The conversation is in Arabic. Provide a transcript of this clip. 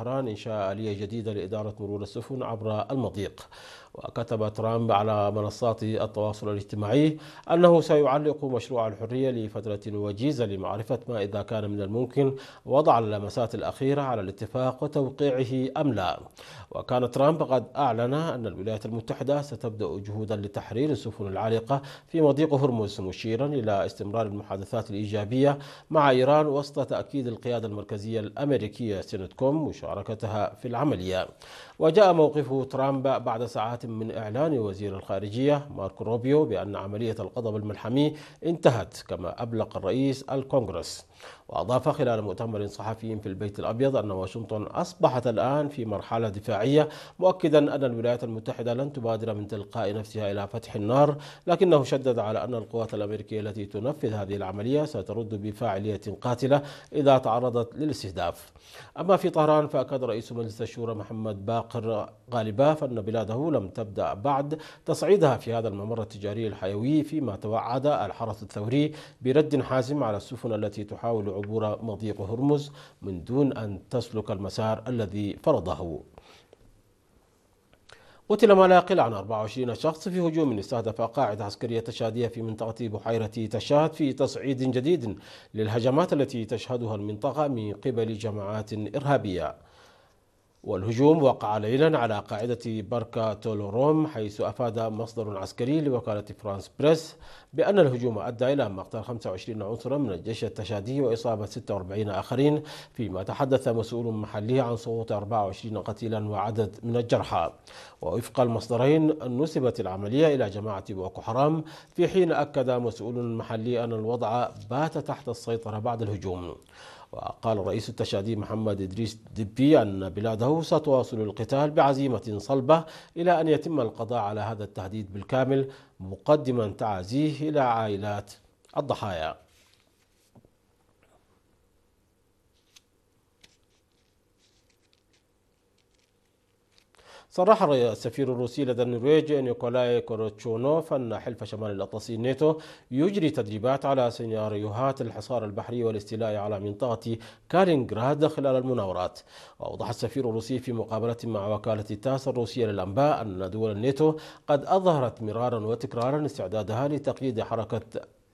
طهران إنشاء آلية جديدة لإدارة مرور السفن عبر المضيق. وكتب ترامب على منصات التواصل الاجتماعي أنه سيعلق مشروع الحرية لفترة وجيزة لمعرفة ما إذا كان من الممكن وضع اللمسات الأخيرة على الاتفاق وتوقيعه أم لا. وكان ترامب قد أعلن أن الولايات المتحدة ستبدأ جهودا لتحرير السفن العالقة في مضيق هرمز، مشيرا إلى استمرار المحادثات الإيجابية مع إيران وسط تأكيد القيادة المركزية الأمريكية سينتكوم مشاركتها في العملية. وجاء موقف ترامب بعد ساعات من إعلان وزير الخارجية ماركو روبيو بأن عملية القضب الملحمي انتهت، كما أبلغ الرئيس الكونغرس. وأضاف خلال مؤتمر صحفي في البيت الأبيض أن واشنطن أصبحت الآن في مرحلة دفاعية، مؤكدا أن الولايات المتحدة لن تبادر من تلقاء نفسها إلى فتح النار، لكنه شدد على أن القوات الأمريكية التي تنفذ هذه العملية سترد بفاعلية قاتلة إذا تعرضت للاستهداف. أما في طهران فأكد رئيس مجلس الشورى محمد باقر غالباف أن بلاده لم تبدأ بعد تصعيدها في هذا الممر التجاري الحيوي، فيما توعد الحرس الثوري برد حازم على السفن التي تحاول عبور مضيق هرمز من دون أن تسلك المسار الذي فرضه. قتل ما لا يقل عن 24 شخص في هجوم استهدف قاعدة عسكرية تشادية في منطقة بحيرة تشاد، في تصعيد جديد للهجمات التي تشهدها المنطقة من قبل جماعات إرهابية. والهجوم وقع ليلا على قاعدة بركة تولوروم، حيث أفاد مصدر عسكري لوكالة فرانس بريس بأن الهجوم أدى إلى مقتل 25 عنصرا من الجيش التشادي وإصابة 46 آخرين، فيما تحدث مسؤول محلي عن سقوط 24 قتيلا وعدد من الجرحى. ووفق المصدرين نسبت العملية إلى جماعة بوكو حرام، في حين أكد مسؤول محلي أن الوضع بات تحت السيطرة بعد الهجوم. وقال رئيس التشادي محمد إدريس دبي أن بلاده ستواصل القتال بعزيمة صلبة إلى أن يتم القضاء على هذا التهديد بالكامل، مقدما تعازيه إلى عائلات الضحايا. صرح السفير الروسي لدى النرويج نيكولاي كوروتشونوف أن حلف شمال الأطلسي الناتو يجري تدريبات على سيناريوهات الحصار البحري والاستيلاء على منطقة كالينغراد خلال المناورات. وأوضح السفير الروسي في مقابلة مع وكالة تاس الروسية للأنباء أن دول الناتو قد أظهرت مرارا وتكرارا استعدادها لتقييد حركة